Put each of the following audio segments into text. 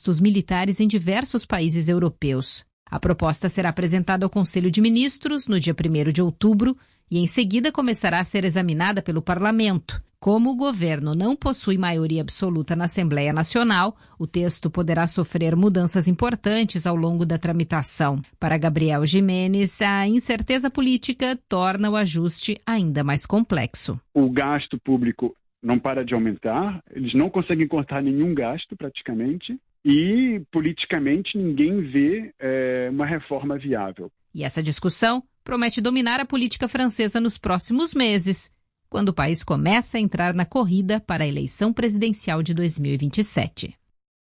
gastos militares em diversos países europeus. A proposta será apresentada ao Conselho de Ministros no dia 1º de outubro e, em seguida, começará a ser examinada pelo Parlamento. Como o governo não possui maioria absoluta na Assembleia Nacional, o texto poderá sofrer mudanças importantes ao longo da tramitação. Para Gabriel Gimenez, a incerteza política torna o ajuste ainda mais complexo. O gasto público não para de aumentar, eles não conseguem cortar nenhum gasto praticamente e, politicamente, ninguém vê uma reforma viável. E essa discussão promete dominar a política francesa nos próximos meses, quando o país começa a entrar na corrida para a eleição presidencial de 2027.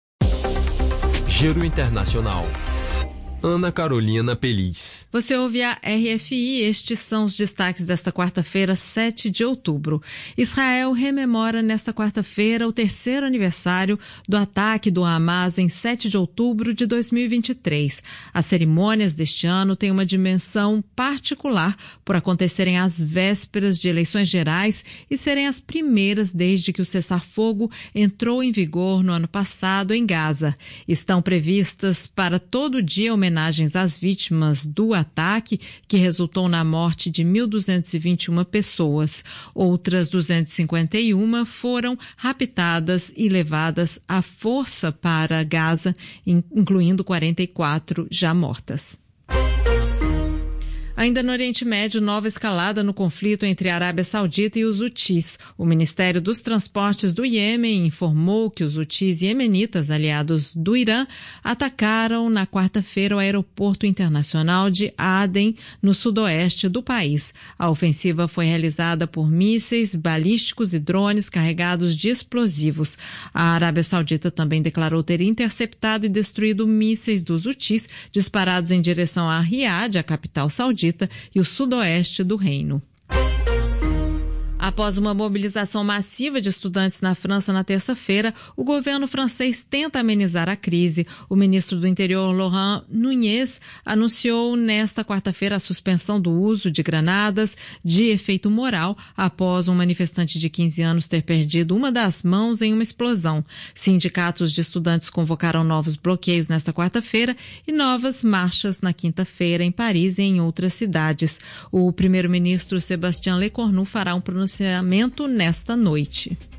Giro Internacional. Ana Carolina Peliz. Você ouve a RFI, estes são os destaques desta quarta-feira, 7 de outubro. Israel rememora nesta quarta-feira o 3º aniversário do ataque do Hamas em 7 de outubro de 2023. As cerimônias deste ano têm uma dimensão particular por acontecerem às vésperas de eleições gerais e serem as primeiras desde que o cessar-fogo entrou em vigor no ano passado em Gaza. Estão previstas para todo dia homenagens às vítimas do ataque, que resultou na morte de 1.221 pessoas. Outras 251 foram raptadas e levadas à força para Gaza, incluindo 44 já mortas. Ainda no Oriente Médio, nova escalada no conflito entre a Arábia Saudita e os Hutis. O Ministério dos Transportes do Iêmen informou que os Hutis iemenitas, aliados do Irã, atacaram na quarta-feira o aeroporto internacional de Aden, no sudoeste do país. A ofensiva foi realizada por mísseis balísticos e drones carregados de explosivos. A Arábia Saudita também declarou ter interceptado e destruído mísseis dos Hutis disparados em direção a Riad, a capital saudita, e o sudoeste do reino. Após uma mobilização massiva de estudantes na França na terça-feira, o governo francês tenta amenizar a crise. O ministro do Interior, Laurent Nunez, anunciou nesta quarta-feira a suspensão do uso de granadas de efeito moral após um manifestante de 15 anos ter perdido uma das mãos em uma explosão. Sindicatos de estudantes convocaram novos bloqueios nesta quarta-feira e novas marchas na quinta-feira em Paris e em outras cidades. O primeiro-ministro Sébastien Lecornu fará um pronunciamento nesta noite.